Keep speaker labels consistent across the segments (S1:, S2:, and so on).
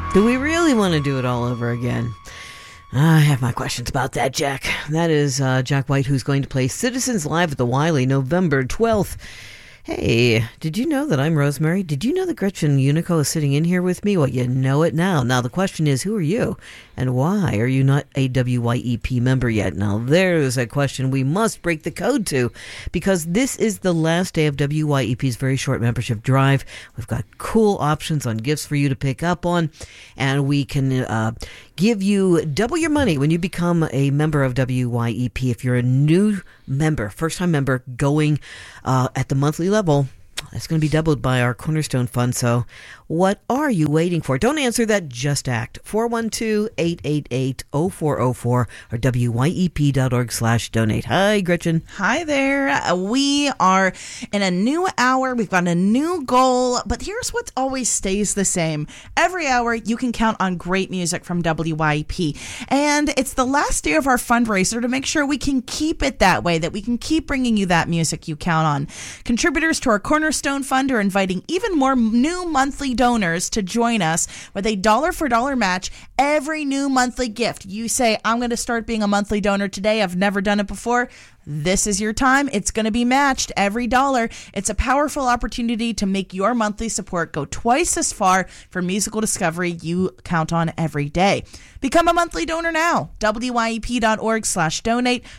S1: Do we really want to do it all over again? I have my questions about that, Jack. That is Jack White, who's going to play Citizens Live at the Wiley November 12th. Hey, did you know that I'm Rosemary? Did you know that Gretchen Unico is sitting in here with me? Well, you know it now. Now, the question is, who are you? And why are you not a WYEP member yet? Now, there's a question we must break the code to, because this is the last day of WYEP's very short membership drive. We've got cool options on gifts for you to pick up on, and we can give you double your money when you become a member of WYEP. If you're a new member, first-time member going at the monthly level, it's going to be doubled by our Cornerstone Fund. So what are you waiting for? Don't answer that. Just act. 412-888-0404 or wyep.org/donate. Hi, Gretchen.
S2: Hi there. We are in a new hour. We've got a new goal, but here's what always stays the same. Every hour, you can count on great music from WYEP. And it's the last day of our fundraiser to make sure we can keep it that way, that we can keep bringing you that music you count on. Contributors to our Cornerstone Fund are inviting even more new monthly donors to join us with a $1 match every new monthly gift. You say, I'm going to start being a monthly donor today. I've never done it before. This is your time. It's going to be matched every $1. It's a powerful opportunity to make your monthly support go twice as far for musical discovery you count on every day. Become a monthly donor now. wyep.org/donate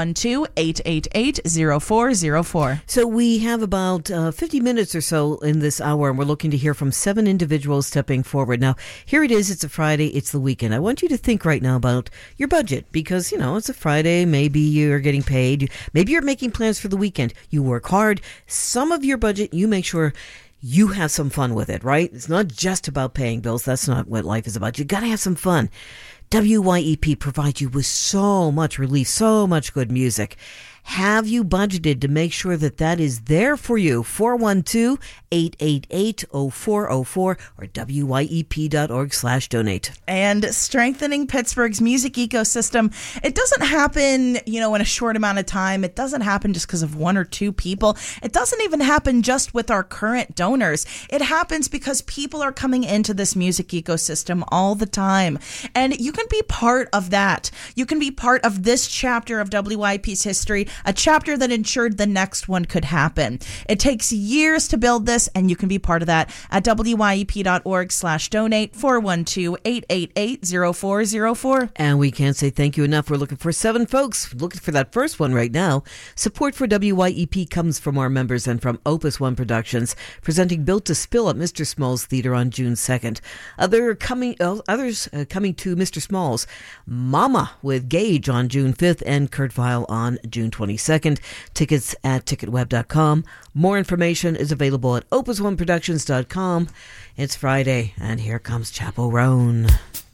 S2: 412-888-0404.
S1: So we have about 50 minutes or so in this hour, and we're looking to hear from 7 individuals stepping forward. Now, here it is. It's a Friday. It's the weekend. I want you to think right now about your budget because, it's a Friday. Maybe you're getting paid. Maybe you're making plans for the weekend. You work hard. Some of your budget, you make sure you have some fun with it, right? It's not just about paying bills. That's not what life is about. You got to have some fun. WYEP provides you with so much relief, so much good music. Have you budgeted to make sure that that is there for you? 412-888-0404 or wyep.org/donate.
S2: And strengthening Pittsburgh's music ecosystem, it doesn't happen, in a short amount of time. It doesn't happen just because of one or two people. It doesn't even happen just with our current donors. It happens because people are coming into this music ecosystem all the time. And you can be part of that. You can be part of this chapter of WYEP's history, a chapter that ensured the next one could happen. It takes years to build this, and you can be part of that at wyep.org/donate 412-888-0404.
S1: And we can't say thank you enough. We're looking for 7 folks. Looking for that first one right now. Support for WYEP comes from our members and from Opus One Productions, presenting Built to Spill at Mr. Small's Theater on June 2nd. Others coming to Mr. Small's, Mama with Gage on June 5th and Kurt Vile on June 22nd. Tickets at ticketweb.com. More information is available at opusoneproductions.com. It's Friday, and here comes Chapo Roan.